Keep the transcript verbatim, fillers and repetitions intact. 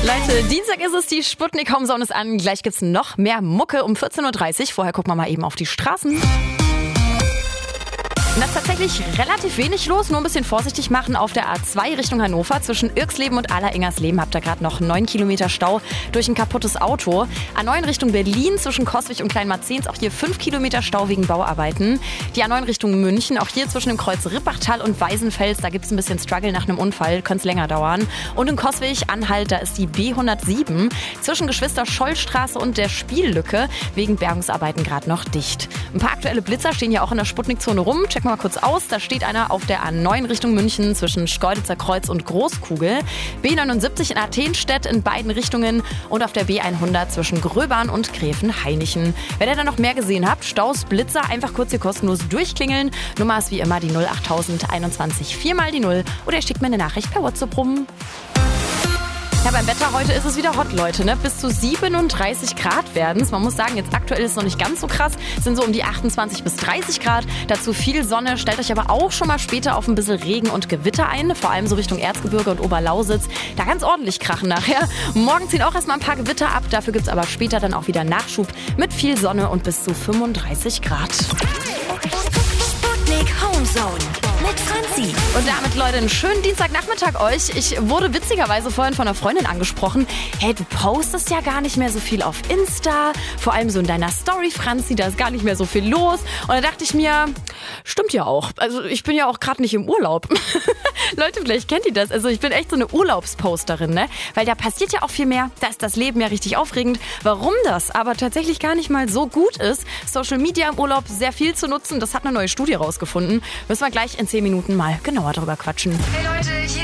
Leute, Dienstag ist es, die Sputnik Homezone ist an. Gleich gibt's noch mehr Mucke um vierzehn Uhr dreißig. Vorher gucken wir mal eben auf die Straßen. Und da ist tatsächlich relativ wenig los, nur ein bisschen vorsichtig machen auf der A zwei Richtung Hannover. Zwischen Irxleben und Aller-Ingersleben habt ihr gerade noch neun Kilometer Stau durch ein kaputtes Auto. A neun Richtung Berlin zwischen Coswig und Kleinmarzens, auch hier fünf Kilometer Stau wegen Bauarbeiten. Die A neun Richtung München, auch hier zwischen dem Kreuz Rippachtal und Weißenfels, da gibt es ein bisschen Struggle nach einem Unfall, könnte es länger dauern. Und in Coswig, Anhalt, da ist die B hundertsieben zwischen Geschwister-Scholl-Straße und der Spiellücke wegen Bergungsarbeiten gerade noch dicht. Ein paar aktuelle Blitzer stehen ja auch in der Sputnik-Zone rum. Checken wir mal kurz aus. Da steht einer auf der A neun Richtung München zwischen Schkeuditzer Kreuz und Großkugel. B neunundsiebzig in Athenstedt in beiden Richtungen und auf der B hundert zwischen Gröbern und Gräfenhainichen. Wenn ihr da noch mehr gesehen habt, Staus, Blitzer, einfach kurz hier kostenlos durchklingeln. Nummer ist wie immer die null achttausend einundzwanzig, viermal die null oder ihr schickt mir eine Nachricht per WhatsApp rum. Ja, beim Wetter heute ist es wieder hot, Leute. Ne? Bis zu siebenunddreißig Grad werden es. Man muss sagen, jetzt aktuell ist es noch nicht ganz so krass. Es sind so um die achtundzwanzig bis dreißig Grad. Dazu viel Sonne. Stellt euch aber auch schon mal später auf ein bisschen Regen und Gewitter ein. Vor allem so Richtung Erzgebirge und Oberlausitz. Da ganz ordentlich krachen nachher. Morgen ziehen auch erstmal ein paar Gewitter ab. Dafür gibt es aber später dann auch wieder Nachschub mit viel Sonne und bis zu fünfunddreißig Grad. Sputnik Homezone mit Franzi. Und damit, Leute, einen schönen Dienstagnachmittag euch. Ich wurde witzigerweise vorhin von einer Freundin angesprochen. Hey, du postest ja gar nicht mehr so viel auf Insta. Vor allem so in deiner Story, Franzi, da ist gar nicht mehr so viel los. Und da dachte ich mir, stimmt ja auch. Also ich bin ja auch gerade nicht im Urlaub. Leute, vielleicht kennt ihr das. Also ich bin echt so eine Urlaubsposterin, ne? Weil da passiert ja auch viel mehr. Da ist das Leben ja richtig aufregend. Warum das aber tatsächlich gar nicht mal so gut ist, Social Media im Urlaub sehr viel zu nutzen, das hat eine neue Studie rausgefunden. Müssen wir gleich in zehn Minuten mal genauer drüber quatschen. Hey Leute, hier